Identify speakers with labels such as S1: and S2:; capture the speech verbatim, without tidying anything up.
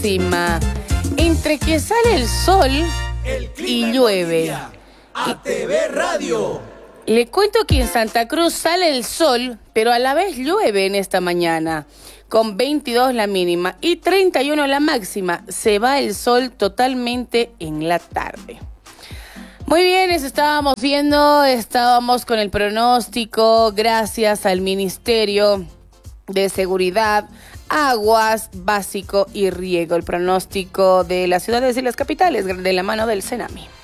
S1: máxima. Entre que sale el sol y llueve.
S2: A T V Radio.
S1: Le cuento que en Santa Cruz sale el sol, pero a la vez llueve en esta mañana. Con veintidós la mínima y treinta y uno la máxima. Se va el sol totalmente en la tarde. Muy bien, eso estábamos viendo, estábamos con el pronóstico gracias al Ministerio de Seguridad, Aguas, Básico y Riego, el pronóstico de las ciudades y las capitales de la mano del Cenami.